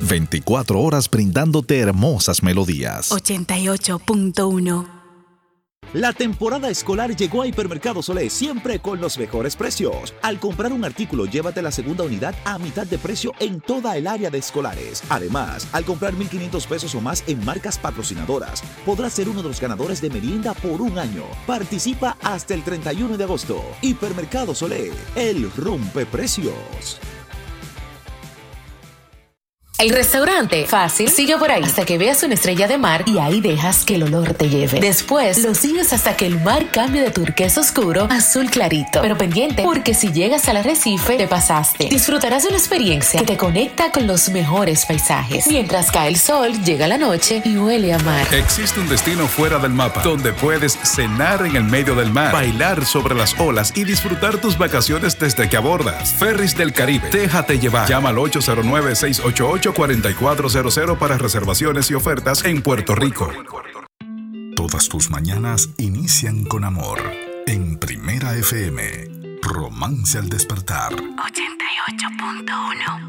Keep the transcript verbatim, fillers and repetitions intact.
veinticuatro horas brindándote hermosas melodías. ochenta y ocho punto uno. La temporada escolar llegó a Hipermercados Olé, siempre con los mejores precios. Al comprar un artículo, llévate la segunda unidad a mitad de precio en toda el área de escolares. Además, al comprar mil quinientos pesos o más en marcas patrocinadoras, podrás ser uno de los ganadores de merienda por un año. Participa hasta el treinta y uno de agosto. Hipermercados Olé, el rompeprecios. El restaurante Fácil sigue por ahí hasta que veas una estrella de mar y ahí dejas que el olor te lleve. Después lo sigues hasta que el mar cambie de turquesa oscuro a azul clarito. Pero pendiente, porque si llegas al arrecife, te pasaste. Disfrutarás de una experiencia que te conecta con los mejores paisajes. Mientras cae el sol, llega la noche y huele a mar. Existe un destino fuera del mapa donde puedes cenar en el medio del mar, bailar sobre las olas y disfrutar tus vacaciones desde que abordas. Ferris del Caribe, déjate llevar. Llama al ocho cero nueve, seis ocho ocho, cuatro cuatro cero cero para reservaciones y ofertas en Puerto Rico. Todas tus mañanas inician con amor. En Primera F M, Romance al Despertar. ochenta y ocho punto uno.